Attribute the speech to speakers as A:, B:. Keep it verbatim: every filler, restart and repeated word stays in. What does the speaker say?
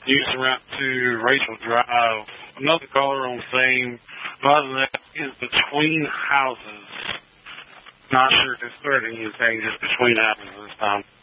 A: Houston route to Rachel Drive. Another caller on the same. Other than that is between houses. Not sure if it's thirty anything, just between houses this time.